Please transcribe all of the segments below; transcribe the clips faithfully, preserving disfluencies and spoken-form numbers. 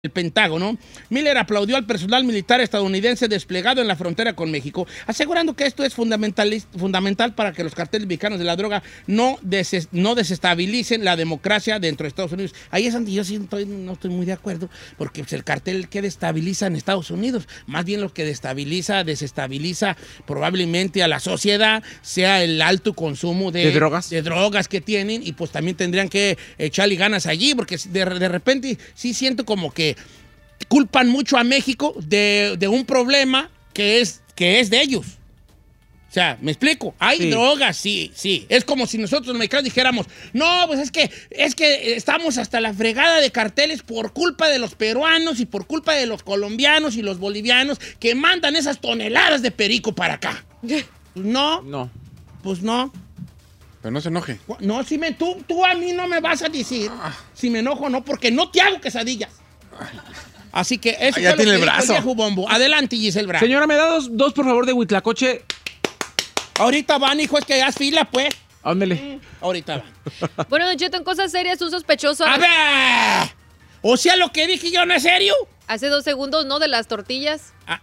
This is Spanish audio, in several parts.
el Pentágono, Miller aplaudió al personal militar estadounidense desplegado en la frontera con México, asegurando que esto es fundamental, fundamental para que los carteles mexicanos de la droga no, des, no desestabilicen la democracia dentro de Estados Unidos. Ahí es donde yo sí estoy, no estoy muy de acuerdo, porque pues, el cartel que destabiliza en Estados Unidos, más bien lo que destabiliza, desestabiliza probablemente a la sociedad, sea el alto consumo de, ¿De drogas? de drogas que tienen, y pues también tendrían que echarle ganas allí, porque de, de repente sí siento como que culpan mucho a México de, de un problema que es, que es de ellos. O sea, ¿me explico? Hay sí. drogas, sí, sí. Es como si nosotros los mexicanos dijéramos, no, pues es que, es que estamos hasta la fregada de carteles por culpa de los peruanos y por culpa de los colombianos y los bolivianos que mandan esas toneladas de perico para acá. Pues no. No. Pues no. Pero no se enoje. No, si me, tú, tú a mí no me vas a decir si me enojo o no, porque no te hago quesadillas. Así que eso ah, ya fue tiene lo el que brazo. dijo el viejo Bombo. Adelante, Giselle Bravo. Señora, ¿me da dos, dos por favor, de huitlacoche? Ahorita van, hijo, es que haz fila, pues. Ándale. Mm, ahorita van. Bueno, Don Cheto, en cosas serias, un sospechoso... ¡A ver! O sea, lo que dije yo no es serio. Hace dos segundos, ¿no? De las tortillas. Ah.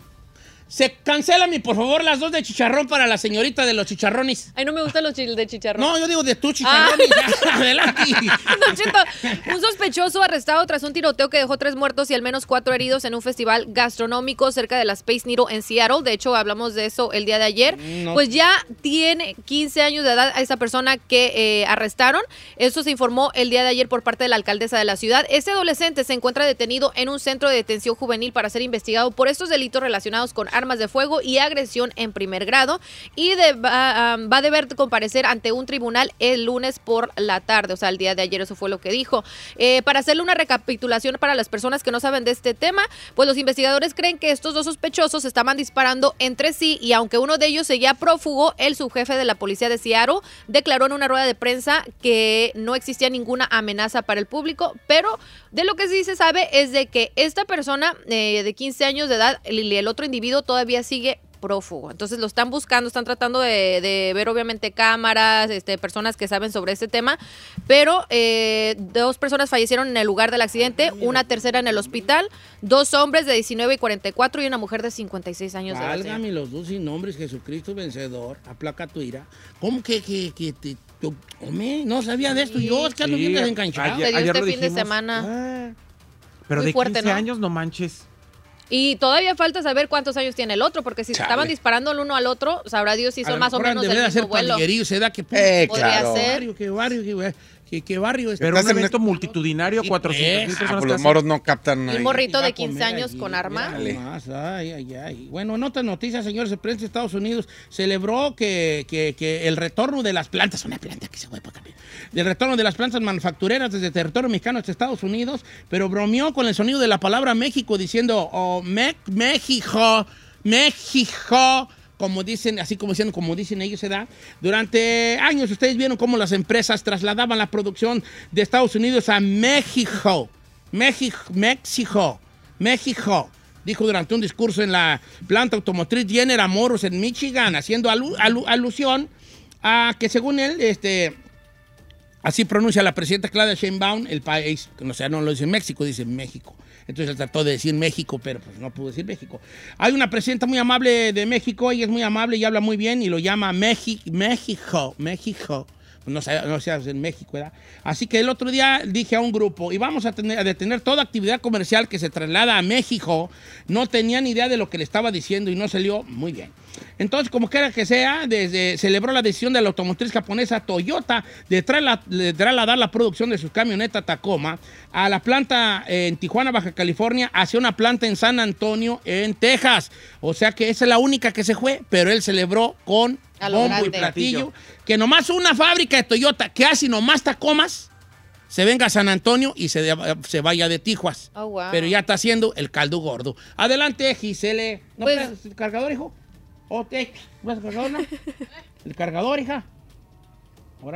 Se cancelan, por favor, las dos de chicharrón para la señorita de los chicharrones. Ay, no me gustan los chiles de chicharrón. No, yo digo de tu chicharrones. Ah. Adelante. Don Cheto, un sospechoso arrestado tras un tiroteo que dejó tres muertos y al menos cuatro heridos en un festival gastronómico cerca de la Space Needle en Seattle. De hecho, hablamos de eso el día de ayer. No. Pues ya tiene quince años de edad a esa persona que eh, arrestaron. Eso se informó el día de ayer por parte de la alcaldesa de la ciudad. Este adolescente se encuentra detenido en un centro de detención juvenil para ser investigado por estos delitos relacionados con armas de fuego y agresión en primer grado, y de, va, um, va a deber comparecer ante un tribunal el lunes por la tarde, o sea, el día de ayer. Eso fue lo que dijo. Eh, para hacerle una recapitulación para las personas que no saben de este tema, pues los investigadores creen que estos dos sospechosos estaban disparando entre sí, y aunque uno de ellos seguía prófugo, el subjefe de la policía de Seattle declaró en una rueda de prensa que no existía ninguna amenaza para el público, pero de lo que sí se sabe es de que esta persona eh, de quince años de edad y el otro individuo todavía sigue prófugo. Entonces lo están buscando, están tratando de, de ver obviamente cámaras, este, personas que saben sobre este tema, pero eh, dos personas fallecieron en el lugar del accidente, una tercera en el hospital, dos hombres de diecinueve y cuarenta y cuatro y una mujer de cincuenta y seis años de edad. Válgame los dos sin nombres, Jesucristo vencedor, aplaca tu ira. ¿Cómo que, que, que te... Yo, hombre, no sabía de esto, sí, yo es que ando sí, bien desencanchado. Ayer, ayer este fin dijimos. de semana. Ah, pero muy de fuerte, quince ¿no? años, no manches. Y todavía falta saber cuántos años tiene el otro, porque si Chale. estaban disparando el uno al otro, sabrá Dios si son más o menos del mismo vuelo. Se da que eh, podría claro. ser. ¿Qué barrio, qué barrio, qué, qué barrio es? Pero un evento multitudinario, cuatrocientas mil personas. Ah, pues los moros no captan. Un morrito de quince años allí, con arma. Más, ay, ay, ay. Bueno, en otras noticias, señores, el presidente de Estados Unidos celebró que, que, que el retorno de las plantas, una planta que se fue para acá, el retorno de las plantas manufactureras desde el territorio mexicano hasta Estados Unidos, pero bromeó con el sonido de la palabra México diciendo, oh, me, México, México, como dicen, así como dicen, como dicen ellos, se da. Durante años ustedes vieron cómo las empresas trasladaban la producción de Estados Unidos a México, México, México, México. Dijo durante un discurso en la planta automotriz General Motors en Michigan, haciendo alu, alu, alusión a que según él, este... así pronuncia la presidenta Claudia Sheinbaum, el país, o sea, no lo dice México, dice México. Entonces él trató de decir México, pero pues no pudo decir México. Hay una presidenta muy amable de México, ella es muy amable y habla muy bien y lo llama México, México, México. No sé, no sé, en México, ¿verdad? Así que el otro día dije a un grupo, y vamos a, tener, a detener toda actividad comercial que se traslada a México. No tenían idea de lo que le estaba diciendo y no salió muy bien. Entonces, como quiera que sea, desde, celebró la decisión de la automotriz japonesa Toyota de trasladar la producción de sus camionetas Tacoma a la planta en Tijuana, Baja California, hacia una planta en San Antonio, en Texas. O sea que esa es la única que se fue, pero él celebró con bombo y platillo, que nomás una fábrica de Toyota que hace nomás Tacomas se venga a San Antonio y se, de, se vaya de Tijuas. Oh, wow. Pero ya está haciendo el caldo gordo. Adelante, Giselle. ¿No pues, traes el cargador, hijo? ¿O te vas a cargador, no? ¿El cargador, hija? Órale.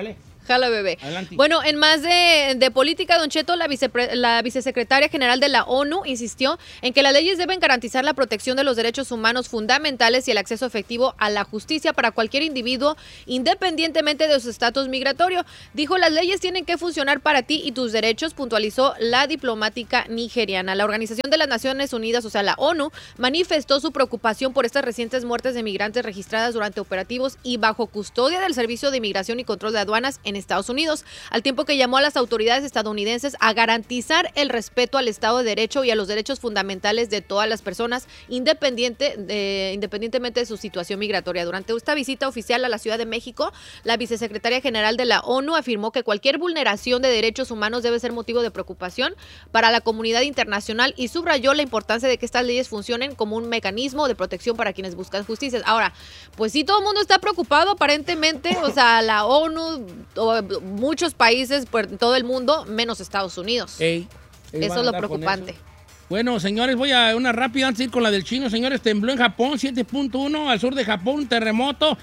Jala, bebé. Adelante. Bueno, en más de, de política, Don Cheto, la, vicepre, la vicesecretaria general de la ONU insistió en que las leyes deben garantizar la protección de los derechos humanos fundamentales y el acceso efectivo a la justicia para cualquier individuo, independientemente de su estatus migratorio. Dijo, las leyes tienen que funcionar para ti y tus derechos, puntualizó la diplomática nigeriana. La Organización de las Naciones Unidas, o sea, la ONU, manifestó su preocupación por estas recientes muertes de migrantes registradas durante operativos y bajo custodia del Servicio de Inmigración y Control de Aduanas en Estados Unidos, al tiempo que llamó a las autoridades estadounidenses a garantizar el respeto al Estado de Derecho y a los derechos fundamentales de todas las personas, independiente de, independientemente de su situación migratoria. Durante esta visita oficial a la Ciudad de México, la vicesecretaria general de la ONU afirmó que cualquier vulneración de derechos humanos debe ser motivo de preocupación para la comunidad internacional y subrayó la importancia de que estas leyes funcionen como un mecanismo de protección para quienes buscan justicia. Ahora, pues sí, todo el mundo está preocupado aparentemente, o sea, la ONU, o muchos países por todo el mundo, menos Estados Unidos. Ey, ey, eso es lo preocupante. Bueno, señores, voy a una rápida antes de ir con la del chino. Señores, tembló en Japón, siete punto uno, al sur de Japón, un terremoto.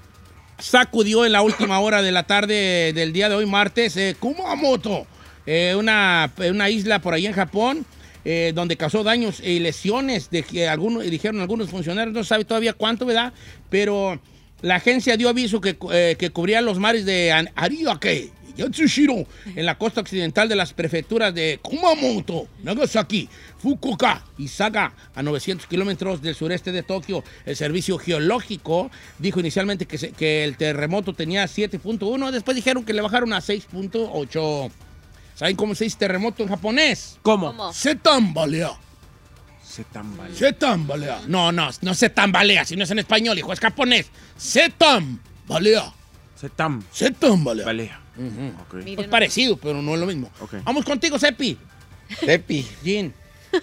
Sacudió en la última hora de la tarde del día de hoy, martes, eh, Kumamoto, eh, una, una isla por ahí en Japón, eh, donde causó daños y lesiones, de que algunos, dijeron algunos funcionarios, no se sabe todavía cuánto, ¿verdad? Pero la agencia dio aviso que, eh, que cubría los mares de Ariake, Yatsushiro, en la costa occidental de las prefecturas de Kumamoto, Nagasaki, Fukuoka y Saga, a novecientos kilómetros del sureste de Tokio. El servicio geológico dijo inicialmente que, se, que el terremoto tenía siete punto uno, después dijeron que le bajaron a seis punto ocho. ¿Saben cómo se dice terremoto en japonés? ¿Cómo? ¿Cómo? Se tambalea. Se tambalea. Se tambalea. No, no, no se tambalea, si no es en español, hijo, es japonés. Se tambalea. Se tam. Se tambalea. Balea. Uh-huh. Okay. Pues parecido, pero no es lo mismo. Okay. Vamos contigo, Sepi. Sepi. Gin.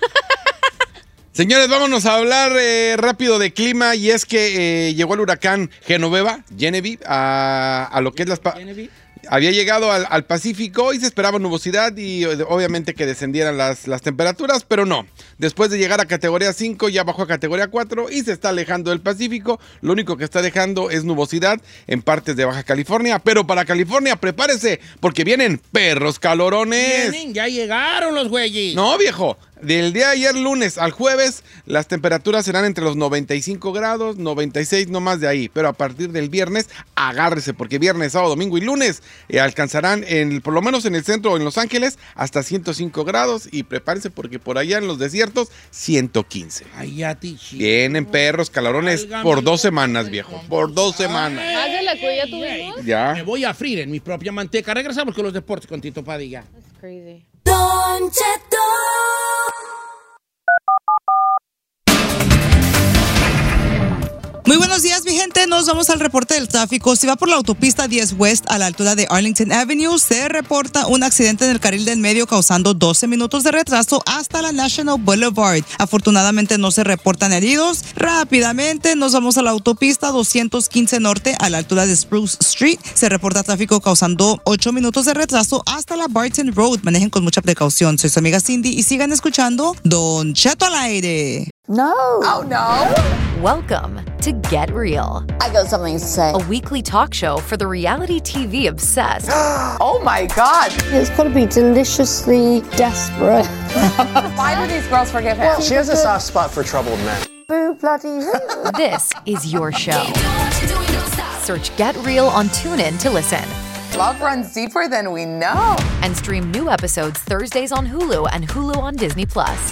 Señores, vámonos a hablar eh, rápido de clima, y es que eh, llegó el huracán Genoveva, Genevieve, a, a lo que es las... Pa- Genevieve. Había llegado al, al Pacífico y se esperaba nubosidad y obviamente que descendieran las, las temperaturas, pero no. Después de llegar a categoría cinco, ya bajó a categoría cuatro y se está alejando del Pacífico. Lo único que está dejando es nubosidad en partes de Baja California. Pero para California, prepárese, porque vienen perros calorones. Vienen, ya llegaron los güeyes. No, viejo. Del día de ayer lunes al jueves, las temperaturas serán entre los noventa y cinco grados, noventa y seis, no más de ahí. Pero a partir del viernes, agárrese, porque viernes, sábado, domingo y lunes eh, alcanzarán, en, por lo menos en el centro, en Los Ángeles, hasta ciento cinco grados. Y prepárense porque por allá en los desiertos, ciento quince. Ay, ya te chido. Vienen perros calorones Válgame por dos Dios, semanas, viejo. Por dos semanas. ¿Más de la que ya tuvimos? Ya. Me voy a freír en mi propia manteca. Regresamos con los deportes con Tito Padilla. That's crazy. Don Cheto. Muy buenos días, mi gente. Nos vamos al reporte del tráfico. Si va por la autopista diez West a la altura de Arlington Avenue, se reporta un accidente en el carril del medio causando doce minutos de retraso hasta la National Boulevard. Afortunadamente no se reportan heridos. Rápidamente nos vamos a la autopista doscientos quince Norte a la altura de Spruce Street. Se reporta tráfico causando ocho minutos de retraso hasta la Barton Road. Manejen con mucha precaución. Soy su amiga Cindy y sigan escuchando Don Cheto al aire. No. Oh, no. Welcome to Get Real, I got something to say. a weekly talk show for the reality T V obsessed. Oh my God. It's got to be deliciously desperate. Why do these girls forgive him? She has a soft spot for troubled men. Boo bloody who? This is your show. Search Get Real on TuneIn to listen. Love runs deeper than we know. And stream new episodes Thursdays on Hulu and Hulu on Disney Plus.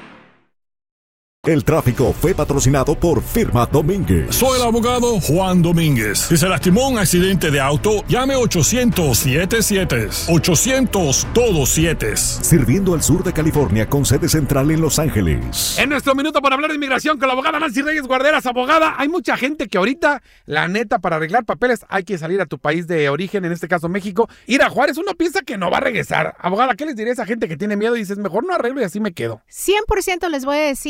El tráfico fue patrocinado por Firma Domínguez. Soy el abogado Juan Domínguez. Si se lastimó en un accidente de auto, llame ochocientos siete siete. ochocientos todos siete. Sirviendo al sur de California con sede central en Los Ángeles. En nuestro minuto para hablar de inmigración con la abogada Nancy Reyes Guarderas. Abogada, hay mucha gente que ahorita, la neta, para arreglar papeles hay que salir a tu país de origen, en este caso México. Ir a Juárez, uno piensa que no va a regresar. Abogada, ¿qué les diría a esa gente que tiene miedo y dices, mejor no arreglo y así me quedo? cien por ciento les voy a decir, es mejor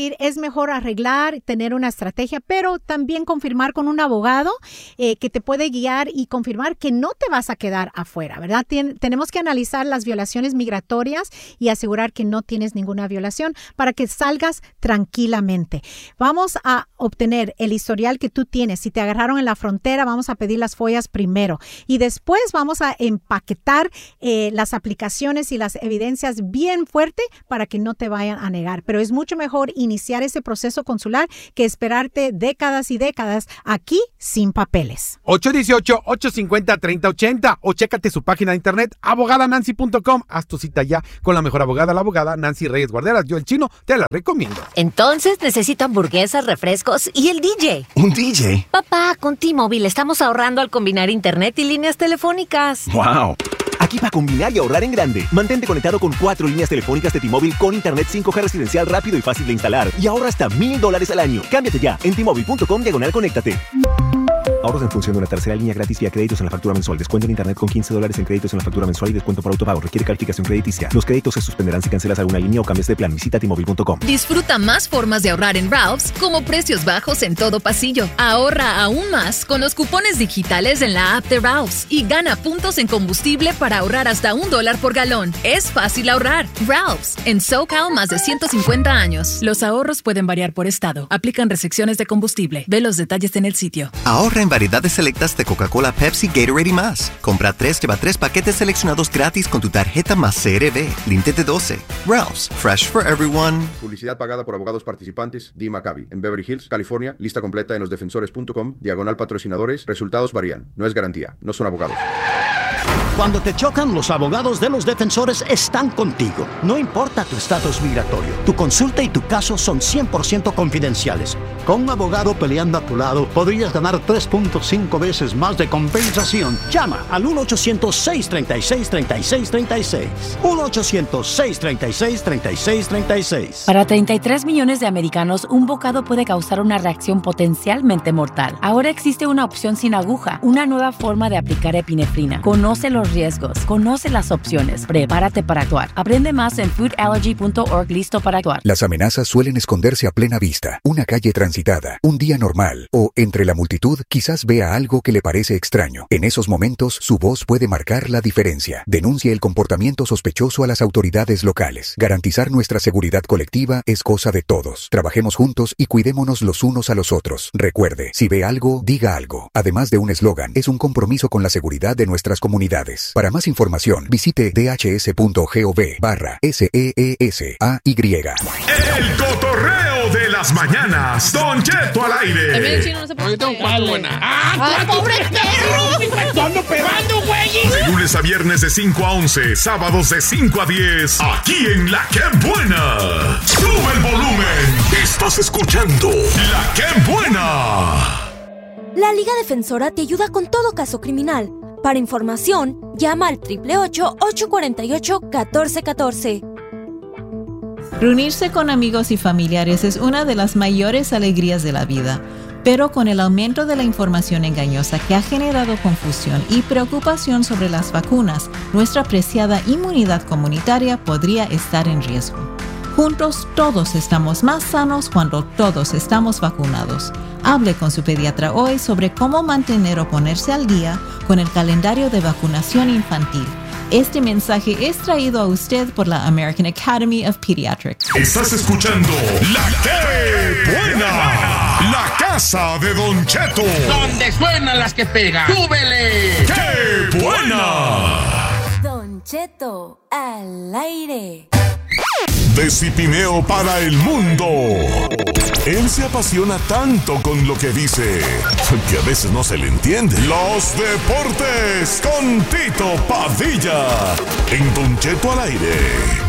mejor arreglar, tener una estrategia, pero también confirmar con un abogado eh, que te puede guiar y confirmar que no te vas a quedar afuera, ¿verdad? Tien, tenemos que analizar las violaciones migratorias y asegurar que no tienes ninguna violación para que salgas tranquilamente. Vamos a obtener el historial que tú tienes. Si te agarraron en la frontera, vamos a pedir las follas primero y después vamos a empaquetar eh, las aplicaciones y las evidencias bien fuerte para que no te vayan a negar. Pero es mucho mejor iniciar ese proceso consular que esperarte décadas y décadas aquí sin papeles. ocho uno ocho, ocho cinco cero, tres cero ocho cero o chécate su página de internet abogada nancy punto com. Haz tu cita ya con la mejor abogada, la abogada Nancy Reyes Guarderas. Yo, el chino, te la recomiendo. Entonces necesito hamburguesas, refrescos y el D J. ¿Un D J? Papá, con T-Mobile estamos ahorrando al combinar internet y líneas telefónicas. ¡Wow! Aquí para combinar y ahorrar en grande. Mantente conectado con cuatro líneas telefónicas de T-Mobile con internet cinco G residencial rápido y fácil de instalar. Y ahorra hasta mil dólares al año. Cámbiate ya en T-Mobile punto com diagonal conéctate. Ahorros en función de una tercera línea gratis vía créditos en la factura mensual. Descuento en internet con quince dólares en créditos en la factura mensual y descuento por autopago. Requiere calificación crediticia. Los créditos se suspenderán si cancelas alguna línea o cambias de plan. Visita T Mobile punto com. Disfruta más formas de ahorrar en Ralph's, como precios bajos en todo pasillo. Ahorra aún más con los cupones digitales en la app de Ralph's y gana puntos en combustible para ahorrar hasta un dólar por galón. Es fácil ahorrar. Ralph's, en SoCal más de ciento cincuenta años. Los ahorros pueden variar por estado. Aplican restricciones de combustible. Ve los detalles en el sitio. Ahorra en variedades selectas de Coca-Cola, Pepsi, Gatorade y más. Compra tres, lleva tres paquetes seleccionados gratis con tu tarjeta más C R B. Límite doce. Ralph's, fresh for everyone. Publicidad pagada por abogados participantes. Dee Maccabi, en Beverly Hills, California. Lista completa en los defensores punto com. Diagonal patrocinadores. Resultados varían. No es garantía. No son abogados. Cuando te chocan, los abogados de los defensores están contigo. No importa tu estatus migratorio, tu consulta y tu caso son cien por ciento confidenciales. Con un abogado peleando a tu lado, podrías ganar tres punto cinco veces más de compensación. Llama al uno ochocientos, seis treinta y seis, treinta y seis treinta y seis. uno ochocientos, seis treinta y seis, treinta y seis treinta y seis. Para treinta y tres millones de americanos, un bocado puede causar una reacción potencialmente mortal. Ahora existe una opción sin aguja, una nueva forma de aplicar epinefrina. Conoce los riesgos, conoce las opciones, prepárate para actuar. Aprende más en food allergy punto org. Listo para actuar. Las amenazas suelen esconderse a plena vista. Una calle transitada, un día normal o entre la multitud quizás vea algo que le parece extraño. En esos momentos, su voz puede marcar la diferencia. Denuncie el comportamiento sospechoso a las autoridades locales. Garantizar nuestra seguridad colectiva es cosa de todos. Trabajemos juntos y cuidémonos los unos a los otros. Recuerde, si ve algo, diga algo. Además de un eslogan, es un compromiso con la seguridad de nuestras comunidades. Para más información, visite dhs.gov barra S E E S A Y. El cotorreo de las mañanas. Don Cheto al aire. El chino no se puede. Yo tengo cuatro buenas. ¡Ah, pobre perro! ¡Ando pegando, güey! De lunes a viernes de cinco a once, sábados de cinco a diez, aquí en La Qué Buena. ¡Sube el volumen! Estás escuchando La Qué Buena. La Liga Defensora te ayuda con todo caso criminal. Para información, llama al ocho ocho ocho, ocho cuatro ocho, uno cuatro uno cuatro. Reunirse con amigos y familiares es una de las mayores alegrías de la vida, pero con el aumento de la información engañosa que ha generado confusión y preocupación sobre las vacunas, nuestra preciada inmunidad comunitaria podría estar en riesgo. Juntos todos estamos más sanos cuando todos estamos vacunados. Hable con su pediatra hoy sobre cómo mantener o ponerse al día con el calendario de vacunación infantil. Este mensaje es traído a usted por la American Academy of Pediatrics. Estás escuchando La Qué Buena, la casa de Don Cheto. Donde suenan las que pegan. ¡Súbele! ¡Qué Buena! Don Cheto al aire. Decipineo para el mundo. Él se apasiona tanto con lo que dice que a veces no se le entiende. Los deportes con Tito Padilla en Don Cheto al aire.